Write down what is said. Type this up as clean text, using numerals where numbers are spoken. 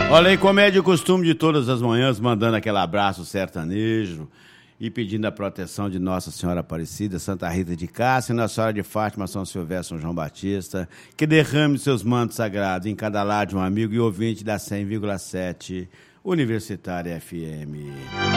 Olha aí, como é de costume de todas as manhãs, mandando aquele abraço sertanejo e pedindo a proteção de Nossa Senhora Aparecida, Santa Rita de Cássia, Nossa Senhora de Fátima, São Silvestre, São João Batista, que derrame seus mantos sagrados em cada lar de um amigo e ouvinte da 100,7 Universitária FM.